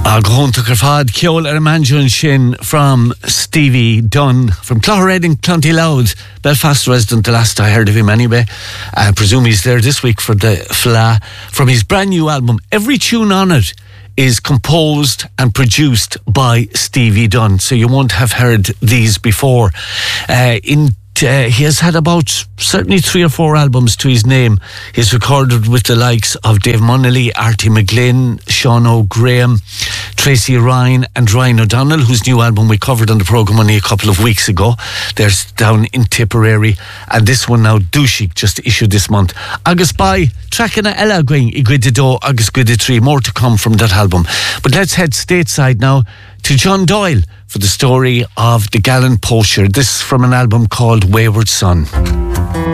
Gron to Carfad, Ceol Manjun Shin from Stevie Dunn from Clogherhead in Clonty Loud, Belfast resident. The last I heard of him anyway. I presume he's there this week for the Fla from his brand new album. Every tune on it is composed and produced by Stevie Dunn, so you won't have heard these before. He has had about certainly 3 or 4 albums to his name. He's recorded with the likes of Dave Munnelly, Artie McGlynn, Sean O'Graham, Tracy Ryan and Ryan O'Donnell, whose new album we covered on the programme only a couple of weeks ago. They're down in Tipperary. And this one now, Douchig, just issued this month. Agus by Trachana Ella going Iguidido, Agus Guiditri, more to come from that album. But let's head stateside now to John Doyle for the story of the gallant poacher. This from an album called Wayward Son.